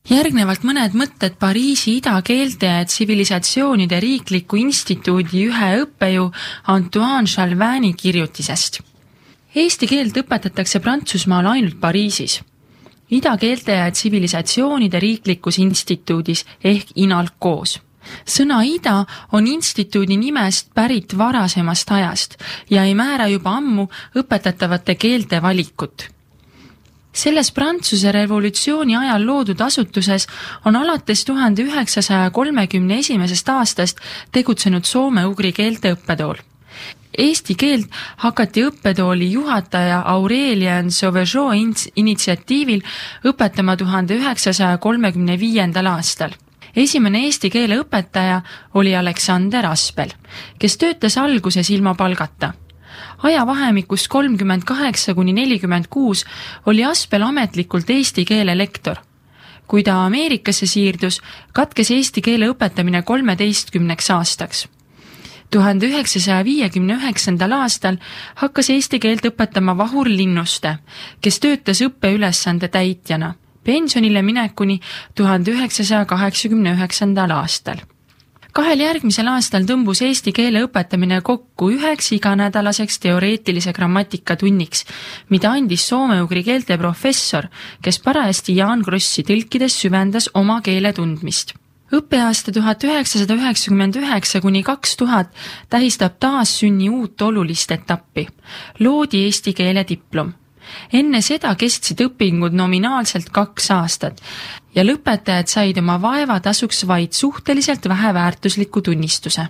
Järgnevalt mõned mõtted Pariisi idakeelte ja tsivilisatsioonide riikliku instituudi ühe õppejõu Antoine Chalvani kirjutisest. Eesti keelt õpetatakse Prantsusmaal ainult Pariisis. Idakeelte ja tsivilisatsioonide riiklikus instituudis ehk INALCOs. Sõna ida on instituudi nimest pärit varasemast ajast ja ei määra juba ammu õpetatavate keelte valikut. Selles Prantsuse revolutsiooni ajal loodud asutuses on alates 1931. aastast tegutsenud soome-ugri keelte õppetool. Eesti keelt hakati õppetooli juhataja Aurélien Sauvageau initsiatiivil õpetama 1935. aastal. Esimene eesti keele õpetaja oli Aleksander Aspel, kes töötas alguses ilma palgata. Ajavahemikus 38–46 oli Aspel ametlikult eesti keele lektor. Kui ta Ameerikasse siirdus, katkes eesti keele õpetamine 13 aastaks. 1959. aastal hakkas eesti keelt õpetama Vahur Linnuste, kes töötas õppeülesande täitjana, pensionile minekuni 1989. aastal. 2 järgmisel aastal tõmbus eesti keele õpetamine kokku 1 iganädalaseks teoreetilise grammatika tunniks, mida andis soome-ugri keelte professor, kes parajasti Jaan Krossi tõlkides süvendas oma keele tundmist. Õppeaasta 1999–2000 tähistab taassünni uut olulist etappi. Loodi eesti keele diplom. Enne seda kestsid õpingud nominaalselt 2 aastat ja lõpetajad said oma vaevatasuks vaid suhteliselt väheväärtusliku tunnistuse.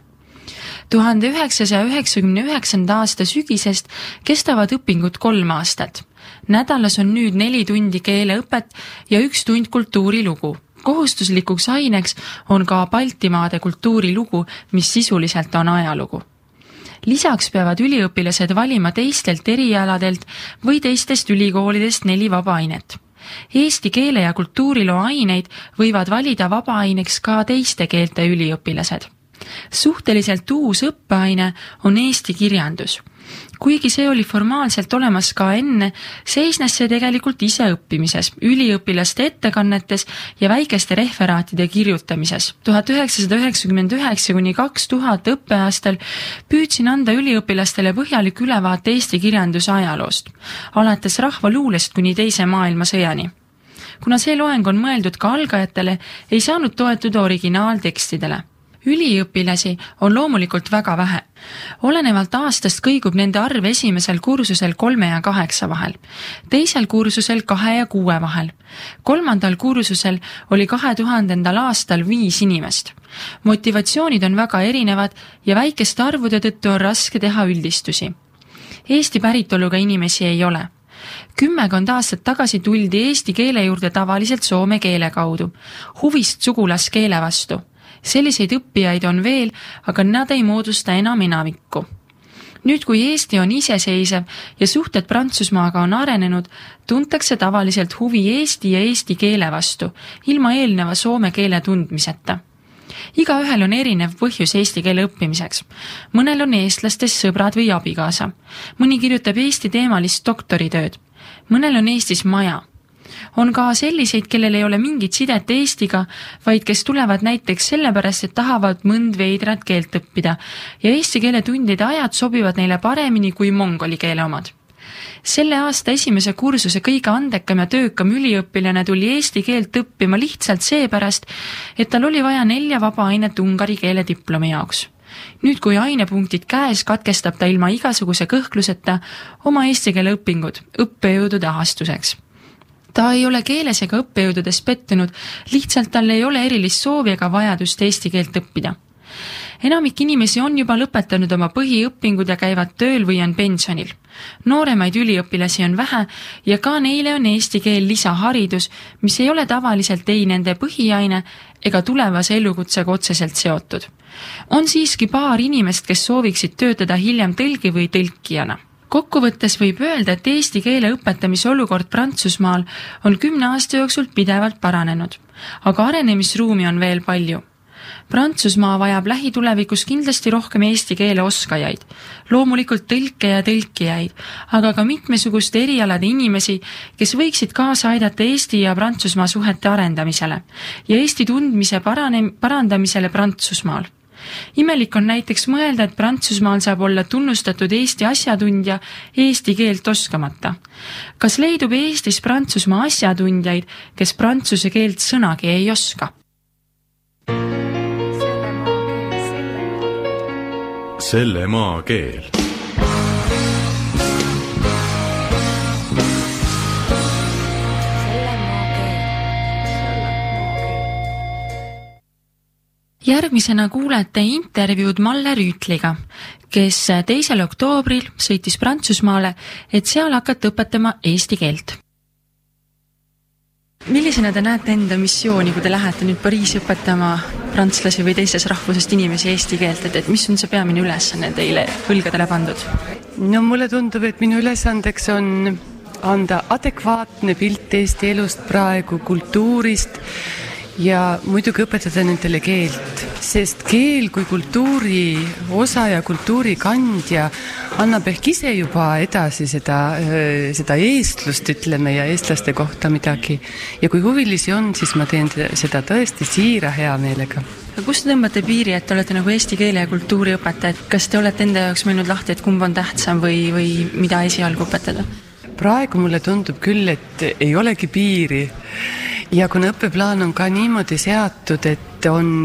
1999. aasta sügisest kestavad õpingud 3 aastat. Nädalas on nüüd 4 tundi keeleõpet ja 1 tund kultuurilugu. Kohustuslikuks aineks on ka Baltimaade kultuurilugu, mis sisuliselt on ajalugu. Lisaks peavad üliõpilased valima teistelt erialadelt või teistest ülikoolidest 4 vabaainet. Eesti keele ja kultuuriloo aineid võivad valida vabaaineks ka teiste keelte üliõpilased. Suhteliselt uus õppeaine on eesti kirjandus. Kuigi see oli formaalselt olemas ka enne, seisnes see tegelikult ise õppimises, üliõpilaste ettekannetes ja väikeste referaatide kirjutamises. 1999–2000 õppeaastal püüdsin anda üliõpilastele põhjalik ülevaate eesti kirjanduse ajaloost, alates rahvaluulest kuni Teise maailmasõjani. Kuna see loeng on mõeldud ka algajatele, ei saanud toetuda originaaltekstidele. Üliõpilasi on loomulikult väga vähe. Olenevalt aastast kõigub nende arv esimesel kursusel 3 ja 8 vahel, teisel kursusel 2 ja 6 vahel. 3. kursusel oli 2000. aastal 5 inimest. Motivatsioonid on väga erinevad ja väikeste arvude tõttu on raske teha üldistusi. Eesti päritoluga inimesi ei ole. 10 aastat tagasi tuldi eesti keele juurde tavaliselt soome keele kaudu, huvist sugulaskeele vastu. Selliseid õppijaid on veel, aga nad ei moodusta enam enamikku. Nüüd, kui Eesti on iseseisev ja suhted Prantsusmaaga on arenenud, tuntakse tavaliselt huvi eesti ja eesti keele vastu, ilma eelneva soome keele tundmiseta. Igaühel on erinev põhjus eesti keele õppimiseks. Mõnel on eestlastest sõbrad või abikaasa. Mõni kirjutab eesti teemalist doktoritööd. Mõnel on Eestis maja. On ka selliseid, kellel ei ole mingit sidet Eestiga, vaid kes tulevad näiteks sellepärast, et tahavad mõnd veidrat keelt õppida ja eesti keele tundide ajad sobivad neile paremini kui mongoli keele omad. Selle aasta esimese kursuse kõige andekam ja töökam üliõpilane tuli eesti keelt õppima lihtsalt seepärast, et tal oli vaja 4 vabaainet ungari keele diplomi jaoks. Nüüd, kui ainepunktid käes, katkestab ta ilma igasuguse kõhkluseta oma eesti keele õpingud õppejõudude ahastuseks. Ta ei ole keeles ega õppejõududes pettunud, lihtsalt tal ei ole erilist soovi ega vajadust eesti keelt õppida. Enamik inimesi on juba lõpetanud oma põhiõpingud ja käivad tööl või on pensionil. Nooremaid üliõpilasi on vähe ja ka neile on eesti keel lisaharidus, mis ei ole tavaliselt ei nende põhiaine ega tulevase elukutsega otseselt seotud. On siiski paar inimest, kes sooviksid töötada hiljem tõlgi või tõlkijana. Kokkuvõttes võib öelda, et eesti keele õpetamise olukord Prantsusmaal on 10 aasta jooksul pidevalt paranenud, aga arenemisruumi on veel palju. Prantsusmaa vajab lähitulevikus kindlasti rohkem eesti keele oskajaid, loomulikult tõlke ja tõlkijaid, aga ka mitmesuguste erialade inimesi, kes võiksid kaasa aidata Eesti ja Prantsusmaa suhete arendamisele ja Eesti tundmise parandamisele Prantsusmaal. Imelik on näiteks mõelda, et Prantsusmaal saab olla tunnustatud Eesti asjatundja eesti keelt oskamata. Kas leidub Eestis Prantsusmaa asjatundjaid, kes prantsuse keelt sõnagi ei oska? Selle maa keel. Järgmisena kuulete intervjuud Malle Rüütliga, kes 2. oktoobril sõitis Prantsusmaale, et seal hakata õpetama eesti keelt. Millisena te näete enda missiooni, kui te lähete nüüd Pariisi õpetama prantslasi või teisest rahvusest inimesi eesti keelt, et mis on see peamine ülesanne teile õlgadele pandud? No mulle tundub, et minu ülesandeks on anda adekvaatne pilt Eesti elust praegu, kultuurist ja muidugi õpetada nendele keelt, sest keel kui kultuuri osa ja kultuuri kandja annab ehk ise juba edasi seda eestlust, ütleme, ja eestlaste kohta midagi. Ja kui huvilisi on, siis ma teen seda tõesti siira hea meelega. Kus te tõmbate piiri, et te olete nagu eesti keele ja kultuuri õpetajad? Kas te olete enda jaoks mõelnud lahti, et kumb on tähtsam või mida esialgu õpetada? Praegu mulle tundub küll, et ei olegi piiri. Ja kuna õppeplaan on ka niimoodi seatud, et on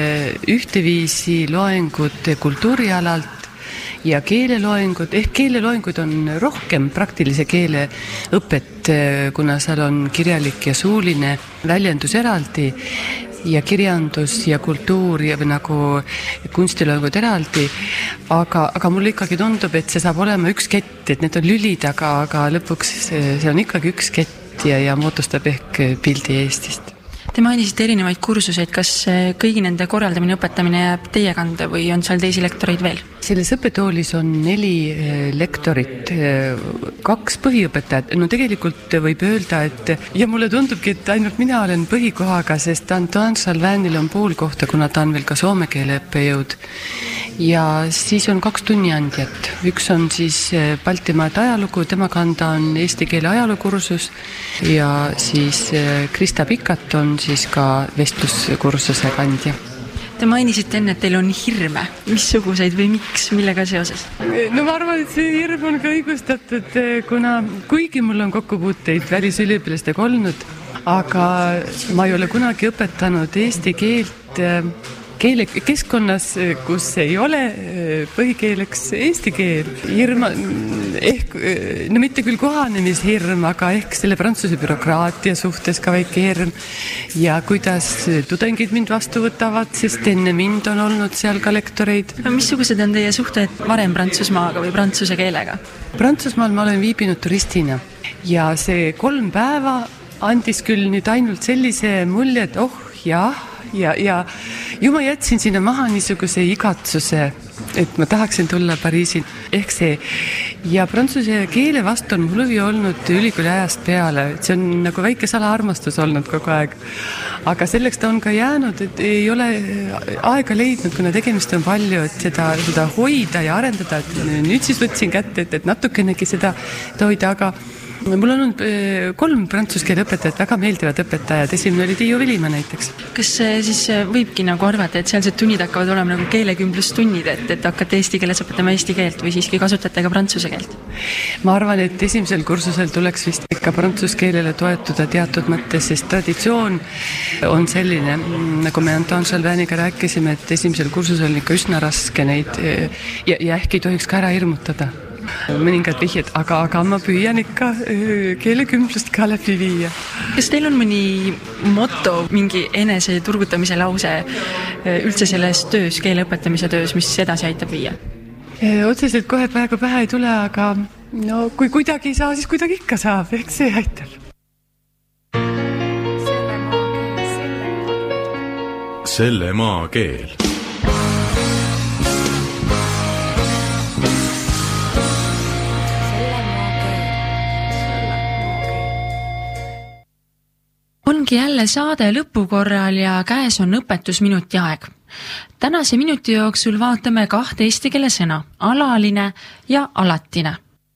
ühteviisi loengud kultuurialalt ja keeleloengud, ehk keeleloengud on rohkem praktilise keele õpet, kuna seal on kirjalik ja suuline väljendus eraldi ja kirjandus ja kultuur ja nagu kunstiloengud eraldi, aga mulle ikkagi tundub, et see saab olema üks kett, et need on lülid, aga lõpuks see on ikkagi üks kett ja moodustab ehk pildi Eestist. Te mainisite erinevaid kursuseid, kas kõigi nende korraldamine õpetamine jääb teie kanda või on seal teisi lektoreid veel? Selles õppetoolis on 4 lektorit, 2 põhiõpetajat. No tegelikult võib öelda, et ja mulle tundubki, et ainult mina olen põhikohaga, sest Antoine Salvanil on pool kohta, kuna ta on veel ka soome keele õppejõud. Ja siis on 2 tunniandjat. Üks on siis Baltimaade ajalugu, tema kanda on eesti keele ajalookursus ja siis Krista Pikat on siis ka vestluskursuse kandja. Te mainisite enne, et teil on hirme. Missuguseid või miks, millega seoses? No ma arvan, et see hirm on ka õigustatud, kuna kuigi mul on kokkupuuteid välisüliõpilastega olnud, aga ma ei ole kunagi õpetanud eesti keelt keelekeskkonnas, kus ei ole põhikeeleks eesti keel. Hirm ehk, no mitte küll kohanemishirm, aga ehk selle prantsuse bürokraatia suhtes ka väike hirm. Ja kuidas tudengid mind vastu võtavad, sest enne mind on olnud seal ka lektoreid. Missugused on teie suhted varem Prantsusmaaga või prantsuse keelega? Prantsusmaal ma olen viibinud turistina ja see 3 päeva andis küll nüüd ainult sellise mulje, et jah, ja ju ma jätsin sinna maha niisuguse igatsuse, et ma tahaksin tulla Pariisi. Ehk see, ja prantsuse keele vastu on mul huvi olnud ülikooli ajast peale, see on nagu väike salaarmastus olnud kogu aeg. Aga selleks ta on ka jäänud, et ei ole aega leidnud, kuna tegemist on palju, et seda hoida ja arendada, et nüüd siis võtsin kätte, et natukenegi seda hoida, aga mul on olnud 3 prantsuse keele õpetajat, väga meeldivad õpetajad. Esimene oli Tiiu Vilimaa näiteks. Kas siis võibki nagu arvata, et sealsed tunnid hakkavad olema nagu keelekümblustunnid, et hakkate eesti keeles õpetama eesti keelt või siiski kasutate ka prantsuse keelt? Ma arvan, et esimesel kursusel tuleks vist ikka prantsuse keelele toetuda teatud mõttes, sest traditsioon on selline, nagu me Antoine Salvaniga rääkisime, et esimesel kursusel on ikka üsna raske neid ja ehk ei tohiks ka ära hirmutada. Mõningad vihjed, aga ma püüan ikka keelekümblust ka läbi viia. Kas teil on mõni motto, mingi enese turgutamise lause üldse selles töös, keele õpetamise töös, mis edasi aitab viia? Otseselt kohe praegu pähe ei tule, aga no kui kuidagi ei saa, siis kuidagi ikka saab, ehk see aitab. Selle maa keel. Ongi jälle saade lõpukorral ja käes on õpetusminuti aeg. Tänase minuti jooksul vaatame 2 eesti keele sõna, alaline ja alatine.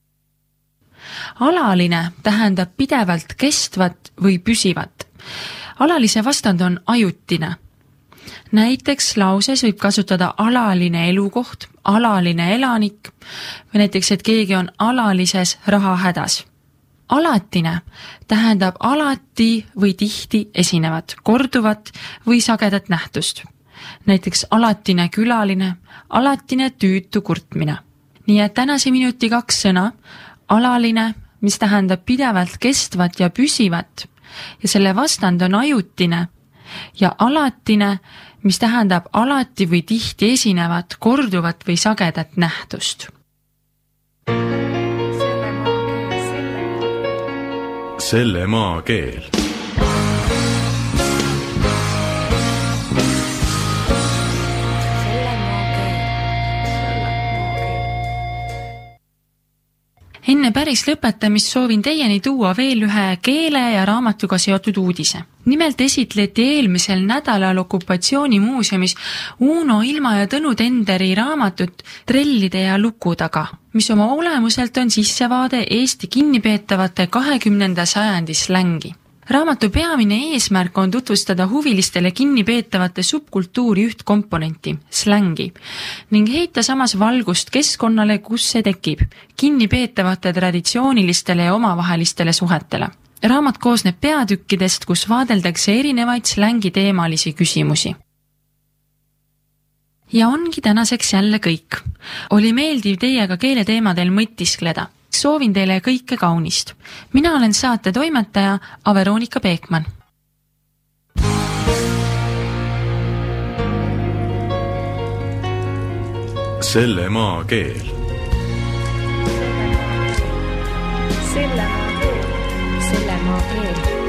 Alaline tähendab pidevalt kestvat või püsivat. Alalise vastand on ajutine. Näiteks lauses võib kasutada alaline elukoht, alaline elanik või näiteks, et keegi on alalises rahahädas. Alatine tähendab alati või tihti esinevat, korduvat või sagedat nähtust. Näiteks alatine külaline, alatine tüütu kurtmine. Nii et tänase minuti 2 sõna, alaline, mis tähendab pidevalt kestvat ja püsivat ja selle vastand on ajutine ja alatine, mis tähendab alati või tihti esinevat, korduvat või sagedat nähtust. Selle maa keel. Enne päris lõpetamist soovin teieni tuua veel ühe keele ja raamatuga seotud uudise. Nimelt esitleti eelmisel nädalal okupatsioonimuuseumis Uno Ilma ja Tõnu Tenderi raamatut Trellide ja luku taga, mis oma olemuselt on sissevaade Eesti kinnipeetavate 20. sajandi slängi. Raamatu peamine eesmärk on tutvustada huvilistele kinnipeetavate subkultuuri üht komponenti, slängi, ning heita samas valgust keskkonnale, kus see tekib, kinnipeetavate traditsioonilistele ja omavahelistele suhetele. Raamat koosneb peatükkidest, kus vaadeldakse erinevaid slängiteemalisi küsimusi. Ja ongi tänaseks jälle kõik. Oli meeldiv teiega keeleteemadel mõtiskleda. Soovin teile kõike kaunist. Mina olen saate toimetaja Veronika Peekman. Selle maa keel. Selle maa keel. Selle maa keel.